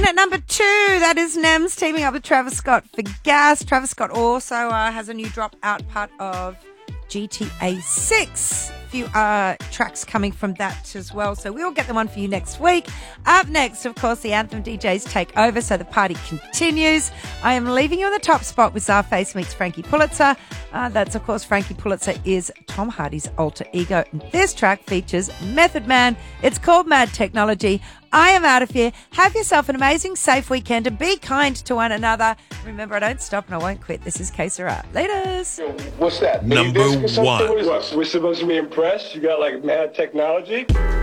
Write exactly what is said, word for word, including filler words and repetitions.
at number two, that is Nems teaming up with Travis Scott for Gas. Travis Scott also uh, has a new drop out part of G T A six. A few uh, tracks coming from that as well. So we will get them on for you next week. Up next, of course, the Anthem D Js take over, so the party continues. I am leaving you in the top spot with Czarface meets Frankie Pulitzer. Uh, that's, of course, Frankie Pulitzer is Tom Hardy's alter ego. And this track features Method Man. It's called Mad Technology. I am out of here. Have yourself an amazing, safe weekend and be kind to one another. Remember, I don't stop and I won't quit. This is K Sarah. Laters. What's that? Number one. What, we're supposed to be impressed? You got like mad technology?